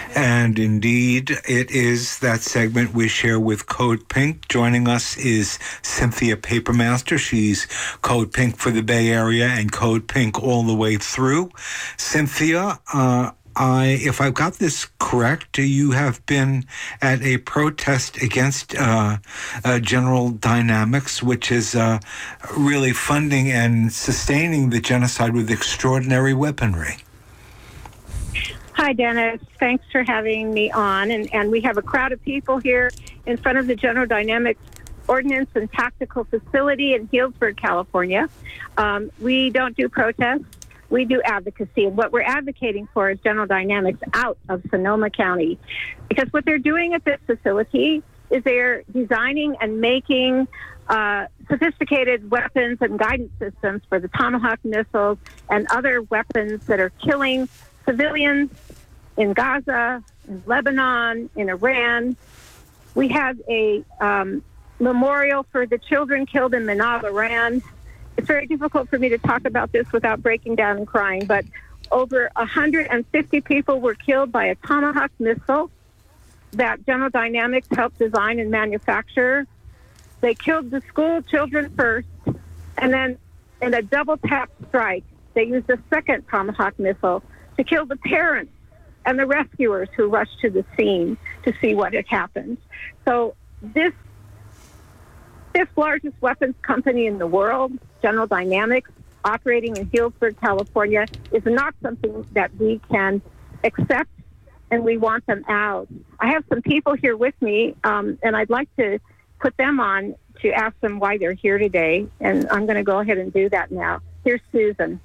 And indeed, it is that segment we share with Code Pink. Joining us is Cynthia Papermaster. She's Code Pink for the Bay Area and Code Pink all the way through. Cynthia, if I've got this correct, you have been at a protest against General Dynamics, which is really funding and sustaining the genocide with extraordinary weaponry. Hi, Dennis. Thanks for having me on. And we have a crowd of people here in front of the General Dynamics Ordnance and Tactical Facility in Healdsburg, California. We don't do protests. We do advocacy. And what we're advocating for is General Dynamics out of Sonoma County. Because what they're doing at this facility is they're designing and making sophisticated weapons and guidance systems for the Tomahawk missiles and other weapons that are killing civilians in Gaza, in Lebanon, in Iran. We have a memorial for the children killed in Manav, Iran. It's very difficult for me to talk about this without breaking down and crying, but over 150 people were killed by a Tomahawk missile that General Dynamics helped design and manufacture. They killed the school children first, and then in a double tap strike, they used a second Tomahawk missile to kill the parents and the rescuers who rushed to the scene to see what had happened. So this fifth largest weapons company in the world, General Dynamics, operating in Healdsburg, California, is not something that we can accept, and we want them out. I have some people here with me, and I'd like to put them on to ask them why they're here today, and I'm going to go ahead and do that now. Here's Susan.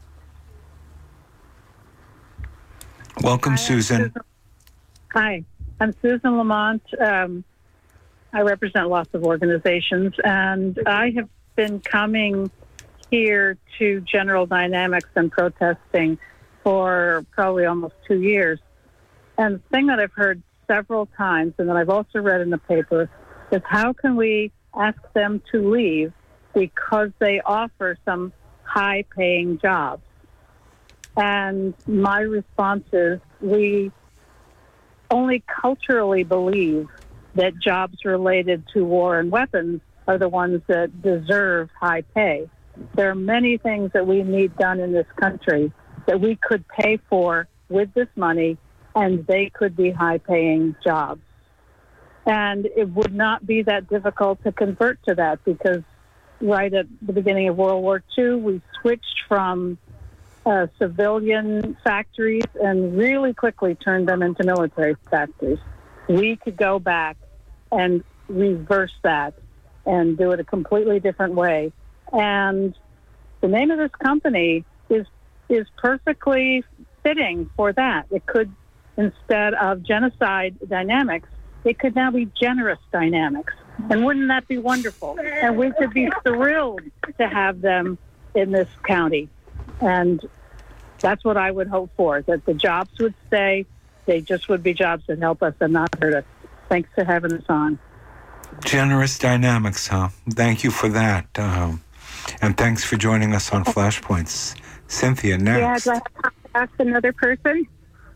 Welcome, Susan. Hi, I'm Susan Lamont. I represent lots of organizations, and I have been coming here to General Dynamics and protesting for probably almost 2 years. And the thing that I've heard several times, and that I've also read in the paper, is how can we ask them to leave because they offer some high-paying jobs? And my response is we only culturally believe that jobs related to war and weapons are the ones that deserve high pay. There are many things that we need done in this country that we could pay for with this money, and they could be high-paying jobs. And it would not be that difficult to convert to that because right at the beginning of World War II, we switched from civilian factories and really quickly turned them into military factories. We could go back and reverse that and do it a completely different way. And the name of this company is perfectly fitting for that. It could, instead of Genocide Dynamics, it could now be Generous Dynamics. And wouldn't that be wonderful? And we could be thrilled to have them in this county. And that's what I would hope for, that the jobs would stay. They just would be jobs that help us and not hurt us. Thanks for having us on. Generous Dynamics, huh? Thank you for that. And thanks for joining us on Flashpoints. Cynthia, next. Yeah, do I have time to ask another person?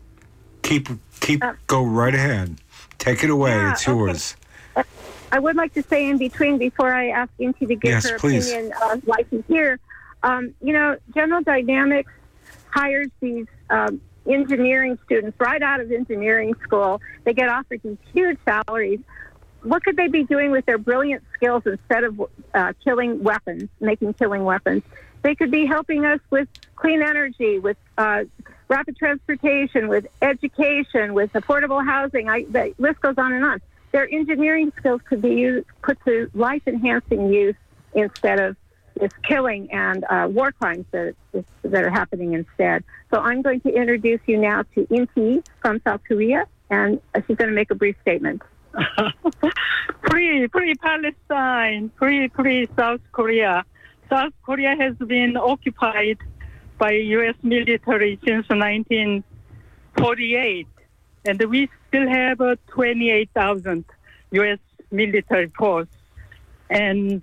Go right ahead. Take it away. It's yours. Okay. I would like to say in between, before I ask Inti to give her opinion of why she's here, General Dynamics hires these engineering students right out of engineering school. They get offered these huge salaries. What could they be doing with their brilliant skills instead of making killing weapons? They could be helping us with clean energy, with rapid transportation, with education, with affordable housing. The list goes on and on. Their engineering skills could be put to life-enhancing use instead of this killing and war crimes that are happening instead. So I'm going to introduce you now to Inti from South Korea, and she's going to make a brief statement. Free Palestine, free South Korea. South Korea has been occupied by U.S. military since 1948, and we still have 28,000 U.S. military force. And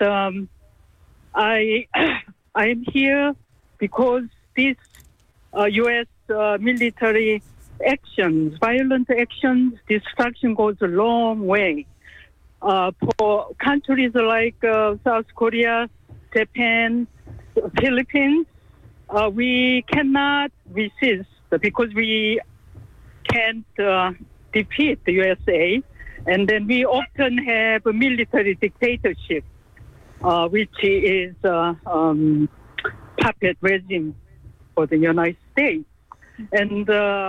I am here because this U.S. military actions, violent actions, destruction goes a long way. For countries like South Korea, Japan, Philippines, we cannot resist because we can't defeat the USA. And then we often have a military dictatorship, which is puppet regime for the United States. And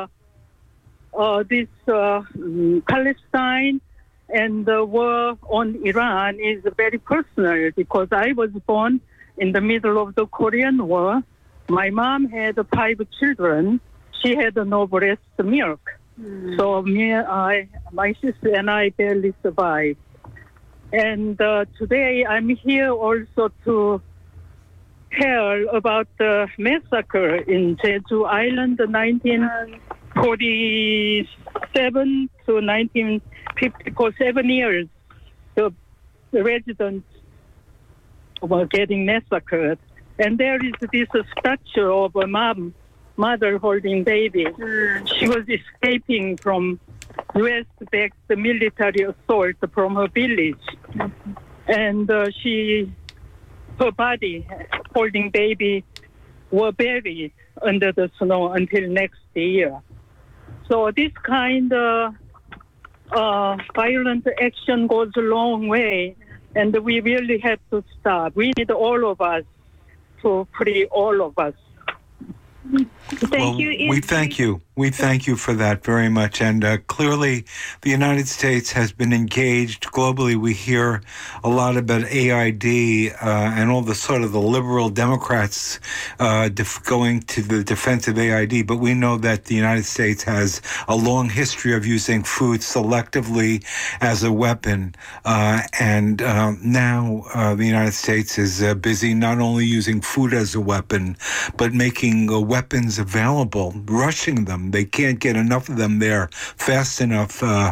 this Palestine and the war on Iran is very personal because I was born in the middle of the Korean War. My mom had 5 children. She had no breast milk. So my sister and I barely survived. And today I'm here also to tell about the massacre in Jeju Island, 1947 to 1950, for 7 years. The residents were getting massacred. And there is this statue of a mother holding baby. She was escaping from U.S.-backed military assault from her village. And her body holding baby were buried under the snow until next year. So this kind of violent action goes a long way, and we really have to stop. We need all of us to free all of us. Thank you. We thank you. We thank you for that very much. And clearly, the United States has been engaged globally. We hear a lot about AID and all the sort of the liberal Democrats going to the defense of AID. But we know that the United States has a long history of using food selectively as a weapon. And now the United States is busy not only using food as a weapon, but making weapons available, rushing them. They can't get enough of them there fast enough to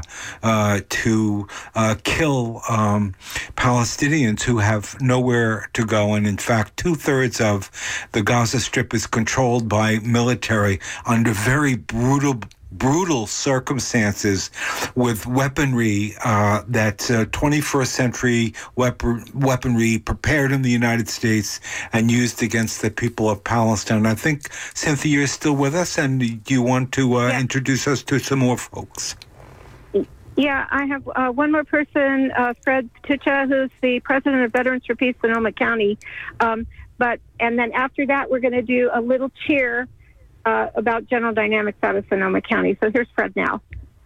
kill Palestinians who have nowhere to go. And in fact, 2/3 of the Gaza Strip is controlled by military under very brutal circumstances with weaponry that's 21st century weaponry prepared in the United States and used against the people of Palestine. I think, Cynthia, you're still with us, and do you want to introduce us to some more folks? Yeah, I have one more person, Fred Ticha, who's the president of Veterans for Peace, Sonoma County. And then after that, we're going to do a little cheer about General Dynamics out of Sonoma County. So here's Fred now.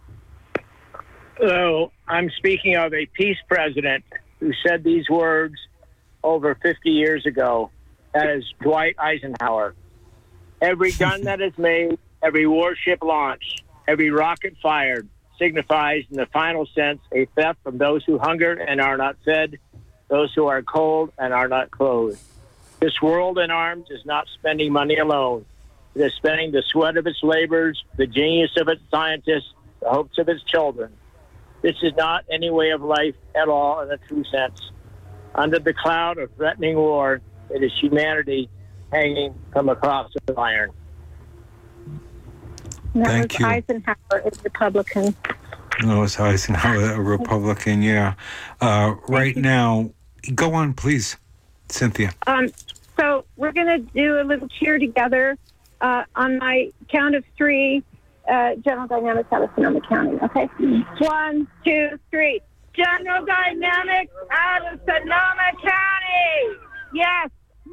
Hello, I'm speaking of a peace president who said these words over 50 years ago. That is Dwight Eisenhower. Every gun that is made, every warship launched, every rocket fired signifies in the final sense a theft from those who hunger and are not fed, those who are cold and are not clothed. This world in arms is not spending money alone. It is spending the sweat of its labors, the genius of its scientists, the hopes of its children. This is not any way of life at all in the true sense. Under the cloud of threatening war, it is humanity hanging from a cross of iron. Thank you. Eisenhower, a Republican. No, it's Eisenhower, a Republican, yeah. Right now, go on, please, Cynthia. So we're going to do a little cheer together. On my count of 3, General Dynamics out of Sonoma County, okay? 1, 2, 3. General Dynamics out of Sonoma County! Yes!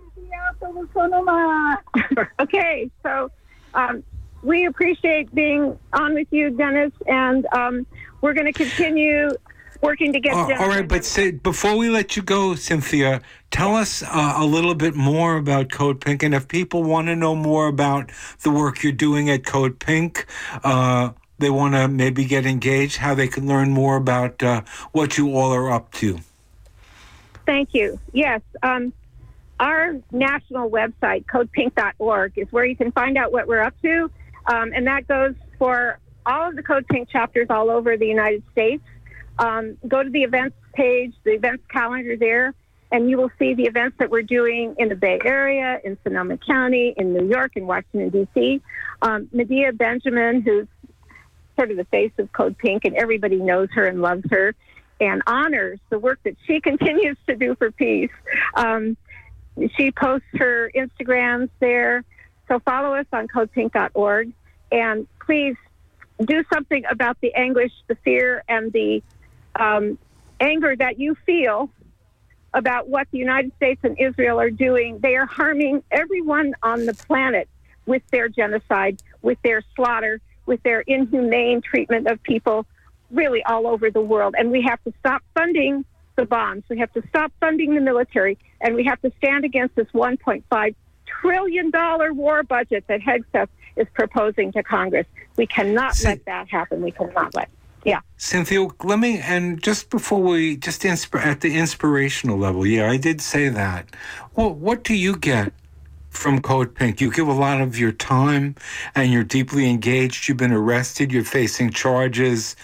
Okay, so we appreciate being on with you, Dennis, and we're going to continue working to get... all right, but before we let you go, Cynthia, tell us a little bit more about Code Pink, and if people want to know more about the work you're doing at Code Pink, they want to maybe get engaged, how they can learn more about what you all are up to. Thank you. Yes, our national website, codepink.org, is where you can find out what we're up to, and that goes for all of the Code Pink chapters all over the United States. Go to the events page, the events calendar there, and you will see the events that we're doing in the Bay Area, in Sonoma County, in New York, in Washington, D.C. Medea Benjamin, who's sort of the face of Code Pink, and everybody knows her and loves her and honors the work that she continues to do for peace. She posts her Instagrams there. So follow us on codepink.org, and please do something about the anguish, the fear, and the anger that you feel about what the United States and Israel are doing. They are harming everyone on the planet with their genocide, with their slaughter, with their inhumane treatment of people really all over the world. And we have to stop funding the bombs. We have to stop funding the military, and we have to stand against this $1.5 trillion war budget that Hegseth is proposing to Congress. We cannot let that happen. We cannot let. Yeah. Cynthia, let me, and just before we, at the inspirational level, I did say that. Well, what do you get from Code Pink? You give a lot of your time, and you're deeply engaged. You've been arrested. You're facing charges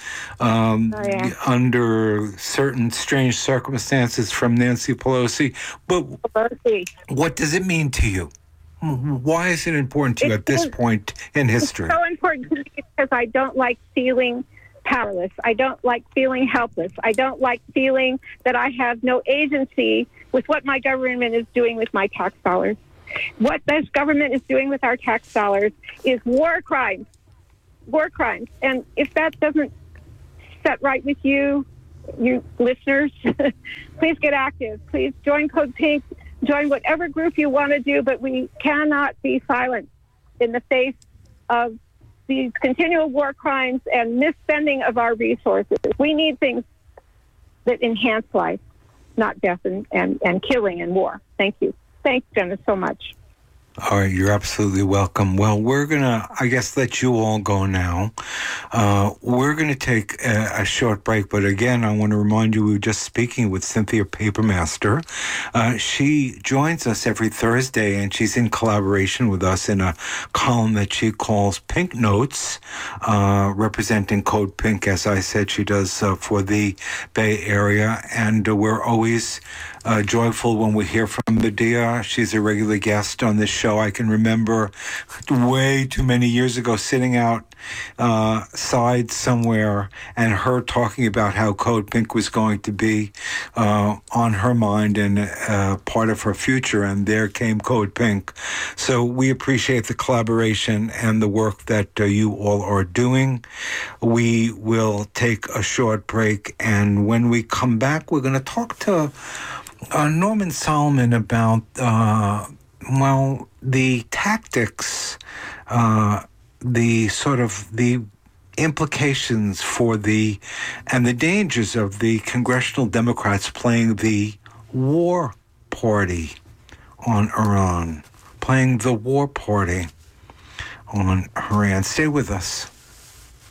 under certain strange circumstances from Nancy Pelosi. But what does it mean to you? Why is it important to you at this point in history? It's so important to me because I don't like feeling powerless. I don't like feeling helpless. I don't like feeling that I have no agency with what my government is doing with my tax dollars. What this government is doing with our tax dollars is war crimes. War crimes. And if that doesn't set right with you listeners, please get active. Please join Code Pink. Join whatever group you want to do, but we cannot be silent in the face of these continual war crimes and misspending of our resources. We need things that enhance life, not death and killing and war. Thank you. Thanks, Dennis, so much. All right, you're absolutely welcome. Well, we're going to, I guess, let you all go now. We're going to take a short break, but again, I want to remind you we were just speaking with Cynthia Papermaster. She joins us every Thursday, and she's in collaboration with us in a column that she calls Pink Notes, representing Code Pink. As I said, she does for the Bay Area, and we're always joyful when we hear from Medea. She's a regular guest on this show. I can remember way too many years ago sitting outside somewhere and her talking about how Code Pink was going to be on her mind and part of her future, and there came Code Pink. So we appreciate the collaboration and the work that you all are doing. We will take a short break, and when we come back, we're going to talk to Norman Solomon about, the tactics, the implications for and the dangers of the congressional Democrats playing the war party on Iran, playing the war party on Iran. Stay with us.